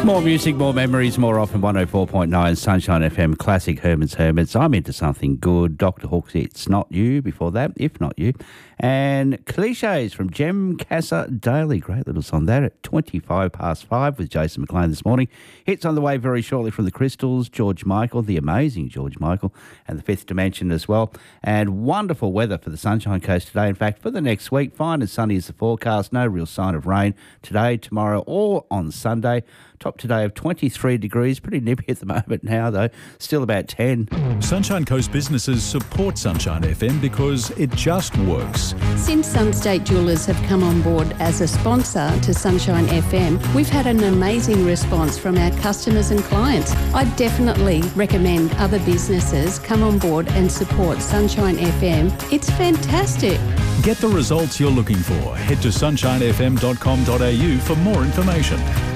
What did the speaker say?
More music, more memories, more often 104.9 Sunshine FM Classic Herman's Hermits. I'm into something good. Dr. Hook's It's Not You before that, If Not You. And Clichés from Jem Casa Daily. Great little song there at 5:25 with Jason McLean this morning. Hits on the way very shortly from the Crystals, George Michael, the amazing George Michael, and the Fifth Dimension as well. And wonderful weather for the Sunshine Coast today. In fact, for the next week, fine and sunny is the forecast. No real sign of rain today, tomorrow, or on Sunday. Top today of 23 degrees. Pretty nippy at the moment now, though. Still about 10. Sunshine Coast businesses support Sunshine FM because it just works. Since Sunstate Jewellers have come on board as a sponsor to Sunshine FM, we've had an amazing response from our customers and clients. I definitely recommend other businesses come on board and support Sunshine FM. It's fantastic. Get the results you're looking for. Head to sunshinefm.com.au for more information.